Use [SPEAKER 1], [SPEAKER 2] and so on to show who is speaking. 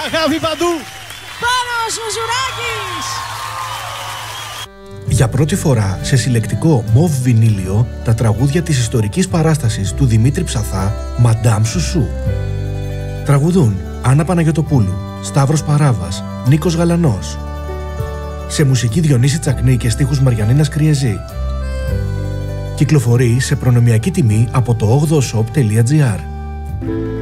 [SPEAKER 1] Αγάπη παντού.
[SPEAKER 2] Πάνος Μουζουράκης.
[SPEAKER 3] Για πρώτη φορά σε συλλεκτικό μοβ βινίλιο τα τραγούδια της ιστορικής παράστασης του Δημήτρη Ψαθά «Μαντάμ Σουσού». Τραγουδούν Άννα Παναγιωτοπούλου, Σταύρος Παράβας, Νίκος Γαλανός. Σε μουσική Διονύση Τσακνή και στίχους Μαριανίνας Κριεζή. Κυκλοφορεί σε προνομιακή τιμή από το 8oshop.gr.